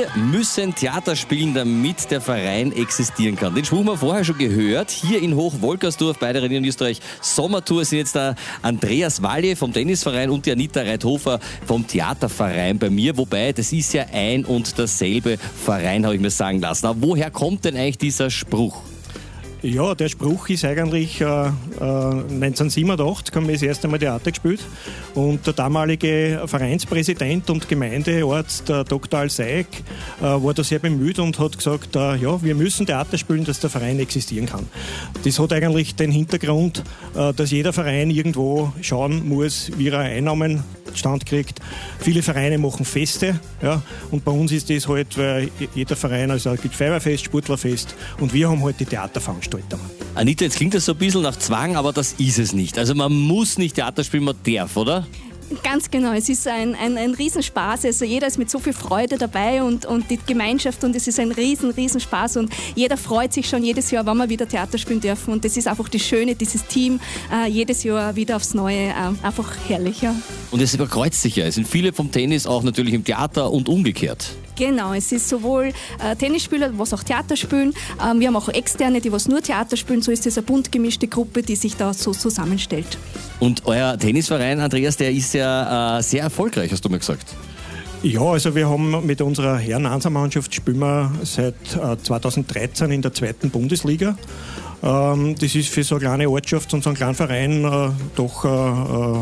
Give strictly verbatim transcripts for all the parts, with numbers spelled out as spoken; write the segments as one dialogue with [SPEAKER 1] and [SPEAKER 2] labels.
[SPEAKER 1] Wir müssen Theater spielen, damit der Verein existieren kann. Den Spruch haben wir vorher schon gehört. Hier in Hochwolkersdorf bei der Rennen Österreich Sommertour sind jetzt der Andreas Walje vom Tennisverein und die Anita Reithofer vom Theaterverein bei mir. Wobei, das ist ja ein und derselbe Verein, habe ich mir sagen lassen. Aber woher kommt denn eigentlich dieser Spruch?
[SPEAKER 2] Ja, der Spruch ist eigentlich äh, neunzehnhundertsiebenundachtzig haben wir das erste Mal Theater gespielt und der damalige Vereinspräsident und Gemeindearzt, der Doktor Alseik, äh, war da sehr bemüht und hat gesagt, äh, ja, wir müssen Theater spielen, dass der Verein existieren kann. Das hat eigentlich den Hintergrund, äh, dass jeder Verein irgendwo schauen muss, wie er Einnahmen Stand kriegt. Viele Vereine machen Feste, ja, und bei uns ist das halt, weil jeder Verein, also es gibt Feuerwehrfest, Sportlerfest und wir haben halt die Theaterveranstaltungen.
[SPEAKER 1] Anita, jetzt klingt das so ein bisschen nach Zwang, aber das ist es nicht. Also man muss nicht Theater spielen, man darf, oder?
[SPEAKER 3] Ganz genau, es ist ein, ein, ein Riesenspaß. Also jeder ist mit so viel Freude dabei und, und die Gemeinschaft und es ist ein riesen, riesen Spaß und jeder freut sich schon jedes Jahr, wenn wir wieder Theater spielen dürfen und das ist einfach das Schöne, dieses Team, äh, jedes Jahr wieder aufs Neue, äh, einfach herrlich. Ja.
[SPEAKER 1] Und es überkreuzt sich ja, es sind viele vom Tennis auch natürlich im Theater und umgekehrt.
[SPEAKER 3] Genau, es ist sowohl äh, Tennisspieler, was auch Theater spielen, ähm, wir haben auch Externe, die was nur Theater spielen, so ist das eine bunt gemischte Gruppe, die sich da so zusammenstellt.
[SPEAKER 1] Und euer Tennisverein, Andreas, der ist ja äh, sehr erfolgreich, hast du mir gesagt.
[SPEAKER 2] Ja, also wir haben mit unserer Herren-Hansa-Mannschaft spielen wir seit äh, zweitausenddreizehn in der zweiten Bundesliga. Ähm, das ist für so eine kleine Ortschaft und so einen kleinen Verein äh, doch äh, äh,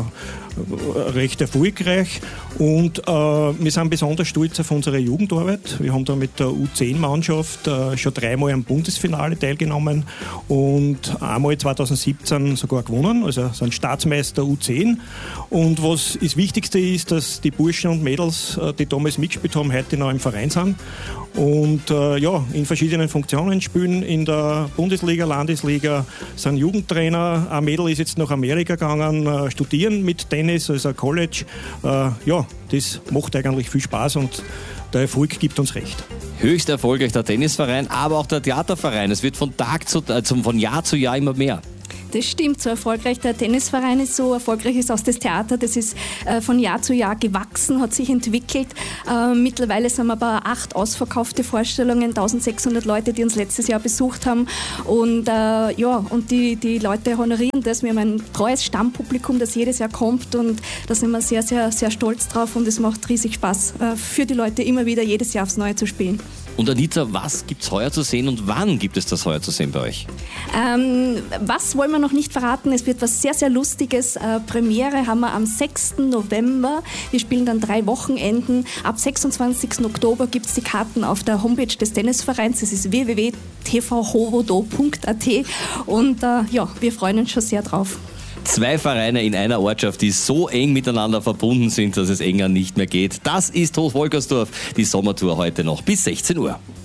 [SPEAKER 2] recht erfolgreich und äh, wir sind besonders stolz auf unsere Jugendarbeit. Wir haben da mit der U zehn Mannschaft äh, schon dreimal am Bundesfinale teilgenommen und einmal zweitausendsiebzehn sogar gewonnen, also sind Staatsmeister U zehn. Und was das Wichtigste ist, dass die Burschen und Mädels, äh, die damals mitgespielt haben, heute noch im Verein sind und äh, ja, in verschiedenen Funktionen spielen, in der Bundesliga, Landesliga, sind Jugendtrainer. Ein Mädel ist jetzt nach Amerika gegangen, äh, studieren mit Tennis, also ein College. Äh, ja, das macht eigentlich viel Spaß und der Erfolg gibt uns recht.
[SPEAKER 1] Höchst erfolgreich der Tennisverein, aber auch der Theaterverein. Es wird von Tag zu, äh, von Jahr zu Jahr immer mehr.
[SPEAKER 3] Das stimmt, so erfolgreich der Tennisverein ist, so erfolgreich ist auch das Theater. Das ist äh, von Jahr zu Jahr gewachsen, hat sich entwickelt. Äh, mittlerweile sind wir aber acht ausverkaufte Vorstellungen, eintausendsechshundert Leute, die uns letztes Jahr besucht haben. Und, äh, ja, und die, die Leute honorieren das. Wir haben ein treues Stammpublikum, das jedes Jahr kommt und da sind wir sehr, sehr, sehr stolz drauf und es macht riesig Spaß, äh, für die Leute immer wieder jedes Jahr aufs Neue zu spielen.
[SPEAKER 1] Und Anita, was gibt es heuer zu sehen und wann gibt es das heuer zu sehen bei euch?
[SPEAKER 3] Ähm, was wollen wir noch nicht verraten? Es wird was sehr, sehr Lustiges. Äh, Premiere haben wir am sechsten November. Wir spielen dann drei Wochenenden. Ab sechsundzwanzigsten Oktober gibt es die Karten auf der Homepage des Tennisvereins. Das ist w w w punkt t v hovodo punkt a t und äh, ja, wir freuen uns schon sehr drauf.
[SPEAKER 1] Zwei Vereine in einer Ortschaft, die so eng miteinander verbunden sind, dass es enger nicht mehr geht. Das ist Hochwolkersdorf, die Sommertour heute noch bis sechzehn Uhr.